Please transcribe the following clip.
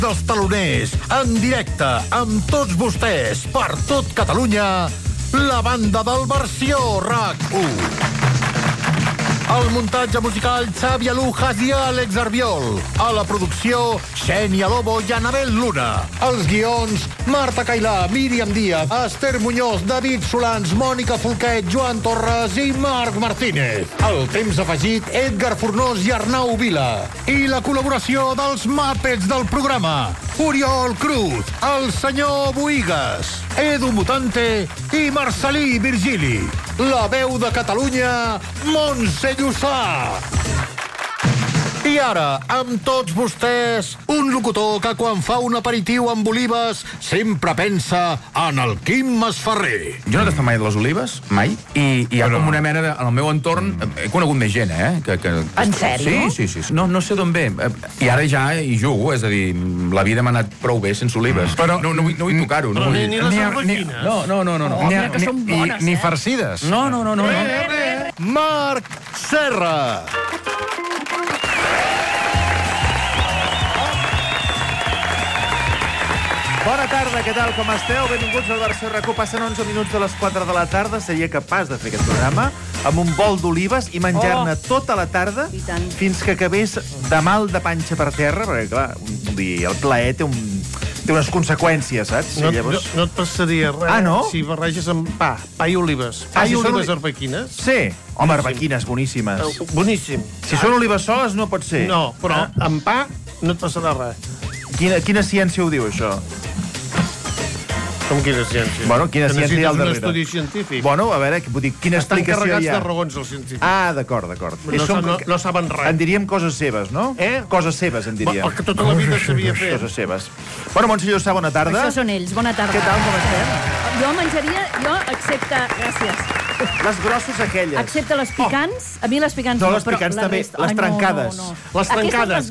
dels taloners, en directe, amb tots vostès, per tot Catalunya, la banda del Versió RAC1. El muntatge musical, Xavi Alujas i Àlex Arbiol. A la producció, Xènia Lobo i Anabel Luna. Els guions, Marta Cailà, Míriam Díaz, Esther Muñoz, David Solans, Mònica Folquet, Joan Torres i Marc Martínez. El temps afegit, Edgar Fornós i Arnau Vila. I la col·laboració dels Muppets del programa, Oriol Cruz, el senyor Boigas, Edu Mutante i Marcelí Virgili. La veu de Catalunya, Montse Llussà. I ara, amb tots vostès, un locutor que quan fa un aperitiu amb olives sempre pensa en el Quim Masferrer. Jo no he tastat mai les olives, mai, i hi ha com una mena de... En el meu entorn he conegut més gent, En sèrio? Sí. No sé d'on ve. I ara ja hi jugo, és a dir, la vida m'ha anat prou bé sense olives. Però no vull tocar-ho. Però ni les arbequines. No. Ni farcides. No. Marc Serra. Bona tarda, què tal, com esteu? Benvinguts al Versió RAC1. Passen 11 minuts de les 4 de la tarda. Seria capaç de fer aquest programa amb un bol d'olives i menjar-ne tota la tarda fins que acabés de mal de panxa per terra, perquè, clar, el plaer té unes conseqüències, saps? No et passaria res. Ah, no? Si barreges amb pa i olives. Si són les arbequines? Sí. Home, arbequines, boníssimes. Boníssim. Si són olives soles, no pot ser. No, però amb pa no et passarà res. Quina ciència ho diu, això? Com quina ciència? Bueno, quina ciència hi ha al darrere? Un estudi científic. Bueno, a veure, vull dir, quina explicació hi ha? Estan carregats de raons, els científics. Ah, d'acord. No saben res. En diríem coses seves, no? Coses seves, en diríem. El que tota la vida sabia fer. Coses seves. Bueno, Montse Llussà, bona tarda. Això són ells, bona tarda. Què tal, com estem? Jo menjaria, excepte... Gràcies. Les grosses aquelles. Excepte les picants. A mi les picants no, les picants també. Les trencades. Les trencades.